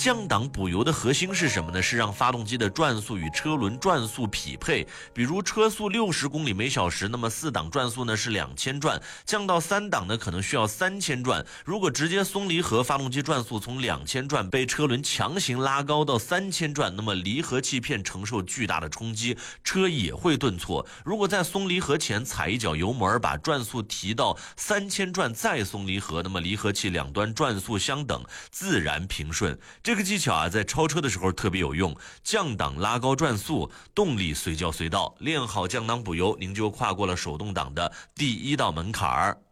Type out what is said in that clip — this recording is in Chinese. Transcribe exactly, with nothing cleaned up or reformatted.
降档补油的核心是什么呢？是让发动机的转速与车轮转速匹配。比如车速六十公里每小时，那么四档转速呢是两千转，降到三档呢可能需要三千转。如果直接松离合，发动机转速从两千转被车轮强行拉高到三千转，那么离合器片承受巨大的冲击，车也会顿挫。如果在松离合前踩一脚油门，把转速提到三千转再松离合，那么离合器两端转速相等，自然平顺。这个技巧啊，在超车的时候特别有用，降档拉高转速，动力随叫随到。练好降档补油，您就跨过了手动挡的第一道门槛儿。